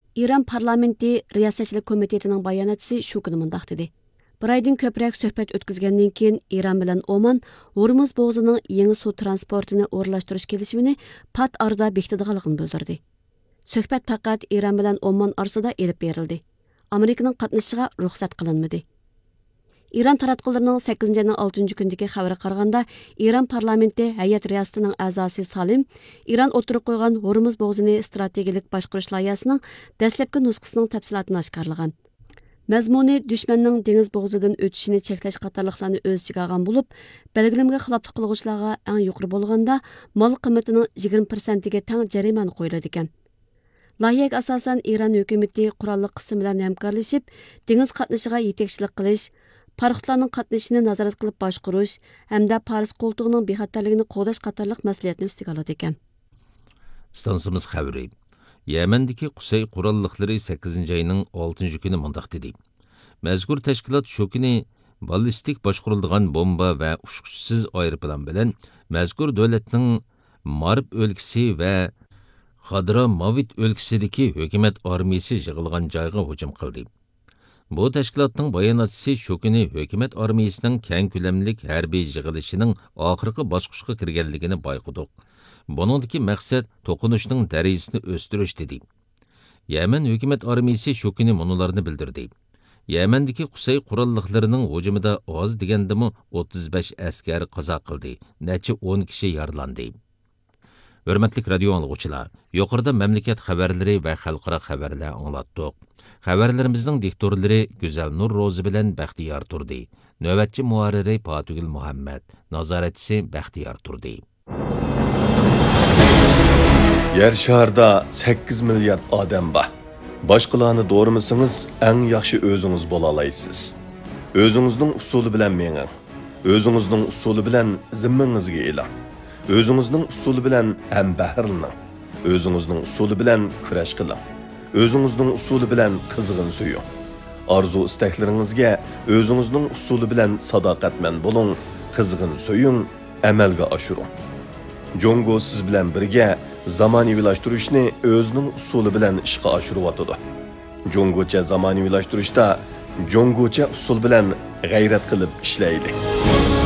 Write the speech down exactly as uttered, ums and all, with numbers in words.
İran parlamenti Riyasatçılık Komitetining bayonotchisi shu kuni mundaq dedi. Bir aydan ko'proq suhbat o'tkazgandan keyin İran bilan Oman Hormuz bo'g'zining yangi suv transportini o'rlashtirish kelishimini pat arada bekitadiganligini bildirdi. Suhbat faqat İran bilan Oman orasida elib berildi. Amerikaning qatnashishiga ruxsat qilinmadi. İran taratqullarining sakkizinchi ayning oltinchi kundagi xabari qaraganda, İran parlamenti hay'at riyosatining a'zosi Salim İran o'tirib qo'ygan Hormuz bo'g'zini strategik boshqarish loyihasining dastlabki nusxasining tafsilotini oshkorlagan. Mazmuni dushmanning dengiz bo'g'zidan o'tishini cheklash qatorliqlarni o'z ichiga olgan bo'lib, belgilamga xiloflik qilguvchilarga eng yuqori bo'lganda mol qiymatining yigirma foiziga teng jarimani qo'yiladi ekan. Loyihaga asosan İran hukumati qurolli qism bilan hamkorlashib, dengiz qatnashiga yetakchilik qilish, parxodlarning qatnashini nazorat qilib boshqarish hamda Paris qo'ltig'ining bexatarligini qo'llash qatorliq mas'uliyatni ustiga oladi ekan. Stansimiz xabari. Yamandagi Qusay qurolliqlari sakkizinchi ayning oltinchi kuni mundaq dedi. Mazkur tashkilot shu kuni ballistik boshqariladigan bomba va ushquchisiz aeroplan bilan mazkur davlatning Marib o'lkasi va Xadramavit o'lkasidagi hukumat armiyasi yig'ilgan joyga hujum qildi. Bu tashkilotning bayonotchisi shu kuni hukumat armiyasining keng ko'lamlik harbiy yig'ilishining oxirgi bosqichga kirganligini bayqadik. Buningdagi maqsad to'qinishning darajasini o'stirish dedi. Yaman hukumat armiyasi shu kuni munolarni bildirdi. Yamandagi Qusay qurolliqlarining hujumida oz degandimi o'ttiz besh askar qazo qildi, necha o'n kishi yaralandi. Hurmatli radio anglag'uchilar, yuqorida mamlakat xabarlari va xalqaro xabarlar anglatdik. Xabarlarimizning diktorlari Güzel Nur Rozi bilan Baxtiyor turdi. Navbatchi muharriri Fatugul Muhammad, nazoratchisi Baxtiyor turdi. Yer şarda sakkiz milyard odam bor. Boshqalarni do'rimisingiz, eng yaxshi o'zingiz bo'la olasiz. O'zingizning usuli bilan menging. O'zingizning usuli bilan zimmangizga eling. O'zingizning usuli bilan ham bahrilaning. O'zingizning usuli bilan kurash qiling. O'zingizning usuli bilan qizg'in suying. Arzu istaklaringizga o'zingizning usuli bilan sadoqatman bo'ling, qizg'in suying, amalga oshiring. Jongo siz bilan birga zamonaviylashtirishni o'zining usuli bilan ishga oshiryotdi. Jongocha zamonaviylashtirishda jongocha usul bilan g'ayrat qilib ishlaylik.